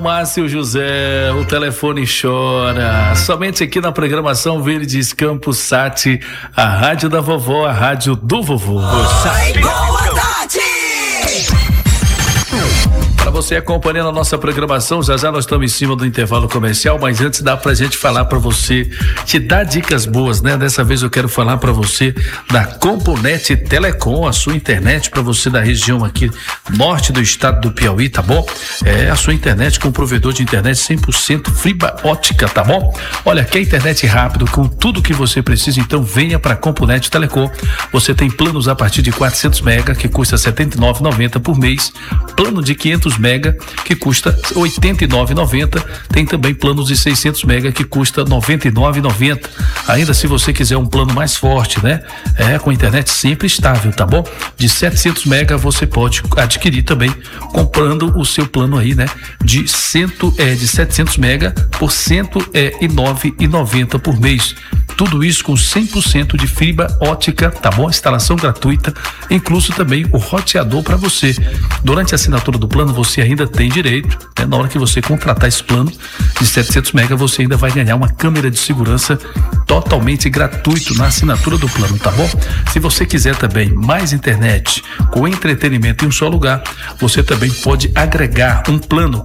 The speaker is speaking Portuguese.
Márcio José, o telefone chora. Somente aqui na programação Verdes Campos Sat, a rádio da vovó, a rádio do vovô. Oi, boa tarde! Para você acompanhando a nossa programação, já nós estamos em cima do intervalo comercial, mas antes dá pra gente falar para você, te dar dicas boas, né? Dessa vez eu quero falar para você da Componet Telecom, a sua internet para você da região aqui norte do estado do Piauí, tá bom? É a sua internet com provedor de internet 100% fibra ótica, tá bom? Olha, quer internet rápido com tudo que você precisa, então venha para Componet Telecom. Você tem planos a partir de 400 mega que custa R$ 79,90 por mês, plano de 500 mega que custa R$ 89,90. Tem também planos de 600 mega que custa R$ 99,90. Ainda se você quiser um plano mais forte, né? Com internet sempre estável, tá bom? De 700 mega você pode adquirir também comprando o seu plano aí, né? De 700 mega por R$ 109,90 por mês. Tudo isso com 100% de fibra ótica, tá bom? Instalação gratuita, incluso também o roteador para você. Durante a assinatura do plano, você ainda tem direito, né? Na hora que você contratar esse plano de 700 mega, você ainda vai ganhar uma câmera de segurança totalmente gratuito na assinatura do plano, tá bom? Se você quiser também mais internet com entretenimento em um só lugar, você também pode agregar um plano